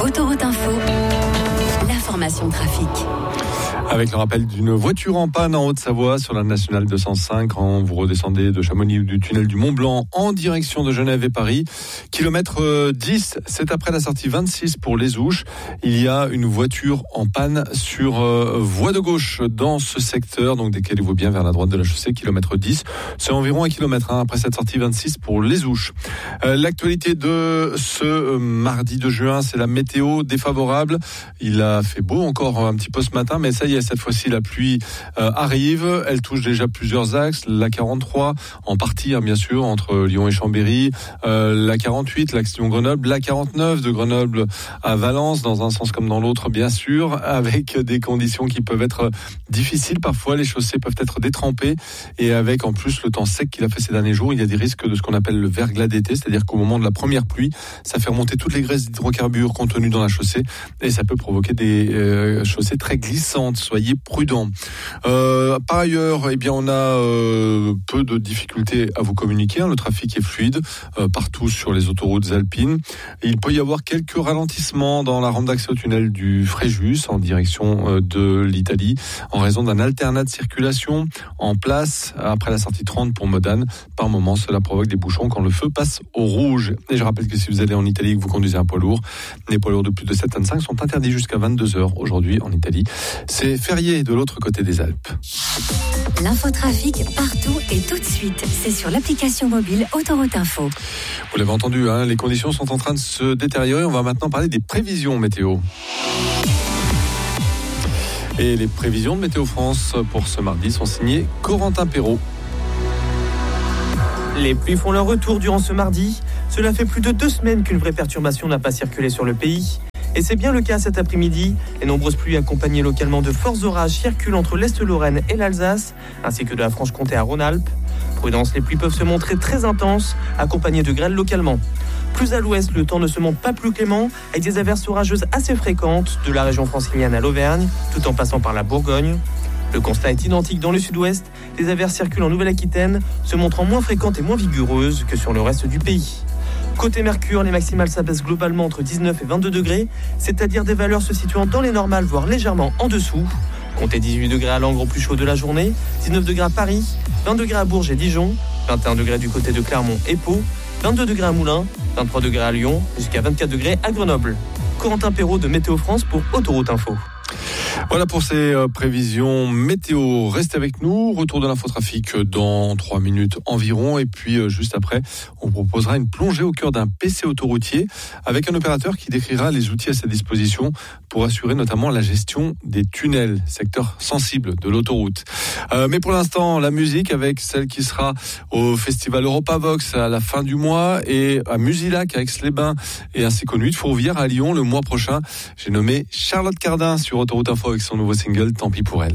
Autoroute Info, l'information trafic. Avec le rappel d'une voiture en panne en Haute-Savoie sur la nationale 205 quand vous redescendez de Chamonix ou du tunnel du Mont-Blanc en direction de Genève et Paris. Kilomètre 10, c'est après la sortie 26 pour les Ouches. Il y a une voiture en panne sur voie de gauche dans ce secteur, donc décalez-vous bien vers la droite de la chaussée, kilomètre 10. C'est environ 1 kilomètre après cette sortie 26 pour les Ouches. L'actualité de ce mardi 2 juin, c'est la météo défavorable. Il a fait beau encore un petit peu ce matin, mais ça y est, cette fois-ci la pluie arrive. Elle touche déjà plusieurs axes. La 43 en partie, bien sûr, entre Lyon et Chambéry. La 48, l'axe Lyon-Grenoble. La 49 de Grenoble à Valence, dans un sens comme dans l'autre, bien sûr, avec des conditions qui peuvent être difficiles. Parfois, les chaussées peuvent être détrempées. Et avec en plus le temps sec qu'il a fait ces derniers jours, il y a des risques de ce qu'on appelle le verglas d'été, c'est-à-dire qu'au moment de la première pluie, ça fait remonter toutes les graisses d'hydrocarbures contenues dans la chaussée et ça peut provoquer des chaussées très glissantes. Soyez prudents. Par ailleurs, on a peu de difficultés à vous communiquer. Le trafic est fluide partout sur les autoroutes alpines. Il peut y avoir quelques ralentissements dans la rampe d'accès au tunnel du Fréjus en direction de l'Italie en raison d'un alternat de circulation en place après la sortie 30 pour Modane. Par moment, cela provoque des bouchons quand le feu passe au rouge. Et je rappelle que si vous allez en Italie et que vous conduisez un poids lourd, les poids lourds de plus de 7 tonnes 5 sont interdits jusqu'à 22h aujourd'hui en Italie. C'est férié de l'autre côté des Alpes. L'infotrafic partout et tout de suite. C'est sur l'application mobile Autoroute Info. Vous l'avez entendu, les conditions sont en train de se détériorer. On va maintenant parler des prévisions météo. Et les prévisions de Météo France pour ce mardi sont signées Corentin Perrault. Les pluies font leur retour durant ce mardi. Cela fait plus de 2 semaines qu'une vraie perturbation n'a pas circulé sur le pays. Et c'est bien le cas cet après-midi. Les nombreuses pluies accompagnées localement de forts orages circulent entre l'Est-Lorraine et l'Alsace, ainsi que de la Franche-Comté à Rhône-Alpes. Prudence, les pluies peuvent se montrer très intenses, accompagnées de grêle localement. Plus à l'ouest, le temps ne se montre pas plus clément, avec des averses orageuses assez fréquentes, de la région francilienne à l'Auvergne, tout en passant par la Bourgogne. Le constat est identique dans le sud-ouest. Les averses circulent en Nouvelle-Aquitaine, se montrant moins fréquentes et moins vigoureuses que sur le reste du pays. Côté Mercure, les maximales s'abaissent globalement entre 19 et 22 degrés, c'est-à-dire des valeurs se situant dans les normales, voire légèrement en dessous. Comptez 18 degrés à Langres au plus chaud de la journée, 19 degrés à Paris, 20 degrés à Bourges et Dijon, 21 degrés du côté de Clermont et Pau, 22 degrés à Moulins, 23 degrés à Lyon, jusqu'à 24 degrés à Grenoble. Corentin Perrault de Météo France pour Autoroute Info. Voilà pour ces prévisions météo. Restez avec nous. Retour de l'infotrafic dans 3 minutes environ. Et puis juste après, on proposera une plongée au cœur d'un PC autoroutier avec un opérateur qui décrira les outils à sa disposition pour assurer notamment la gestion des tunnels, secteur sensible de l'autoroute. Mais pour l'instant, la musique avec celle qui sera au festival Europavox à la fin du mois et à Musilac à Aix-les-Bains et ainsi qu'au Nuits de Fourvière à Lyon le mois prochain. J'ai nommé Charlotte Cardin sur Autoroute Info avec son nouveau single Tant pis pour elle.